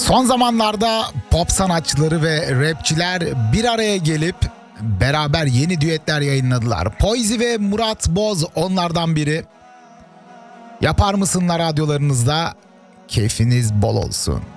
Son zamanlarda pop sanatçıları ve rapçiler bir araya gelip beraber yeni düetler yayınladılar. Poizi ve Murat Boz onlardan biri. Yapar mısınlar radyolarınızda? Keyfiniz bol olsun.